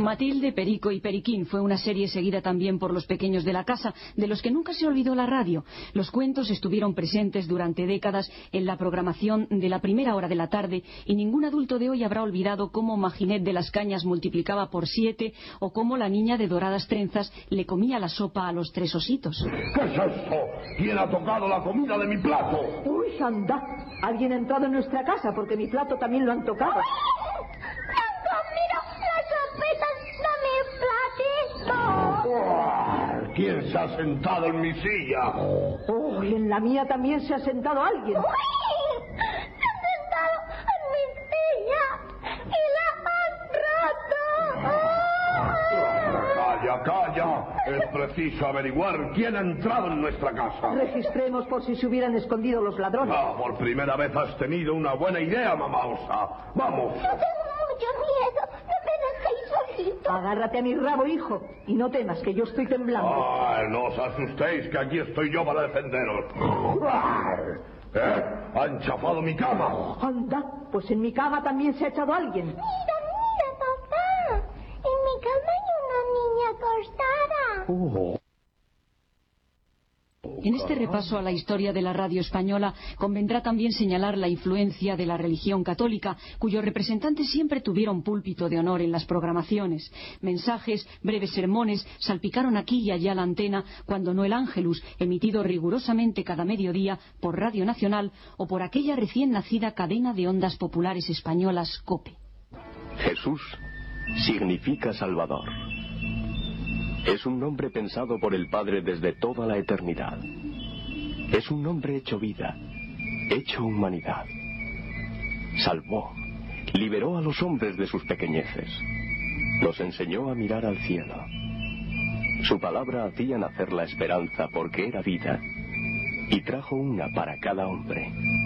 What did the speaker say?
Matilde, Perico y Periquín fue una serie seguida también por los pequeños de la casa, de los que nunca se olvidó la radio. Los cuentos estuvieron presentes durante décadas en la programación de la primera hora de la tarde y ningún adulto de hoy habrá olvidado cómo Maginet de las Cañas multiplicaba por 7 o cómo la niña de doradas trenzas le comía la sopa a los 3 ositos. ¿Qué es esto? ¿Quién ha tocado la comida de mi plato? Uy, anda. Alguien ha entrado en nuestra casa porque mi plato también lo han tocado. ¡Han comido las sopitas de mi platito! ¿Quién se ha sentado en mi silla? Oh, y en la mía también se ha sentado alguien. ¡Uy! Se han sentado en mi silla y la han roto. Calla, calla. Es preciso averiguar quién ha entrado en nuestra casa. Registremos por si se hubieran escondido los ladrones. Por primera vez has tenido una buena idea, mamá Osa. ¡Vamos! Yo tengo mucho miedo. No me dejéis solito. Agárrate a mi rabo, hijo, y no temas que yo estoy temblando. No os asustéis, que aquí estoy yo para defenderos. Han chafado mi cama. Anda, pues en mi cama también se ha echado alguien. Mira, papá. En mi cama hay una niña acostada. En este repaso a la historia de la radio española convendrá también señalar la influencia de la religión católica, cuyos representantes siempre tuvieron púlpito de honor en las programaciones. Mensajes, breves sermones salpicaron aquí y allá la antena, cuando no el Ángelus, emitido rigurosamente cada mediodía por Radio Nacional o por aquella recién nacida cadena de ondas populares españolas, COPE. Jesús significa Salvador. Es un nombre pensado por el Padre desde toda la eternidad. Es un nombre hecho vida, hecho humanidad. Salvó, liberó a los hombres de sus pequeñeces. Nos enseñó a mirar al cielo. Su palabra hacía nacer la esperanza porque era vida, y trajo una para cada hombre.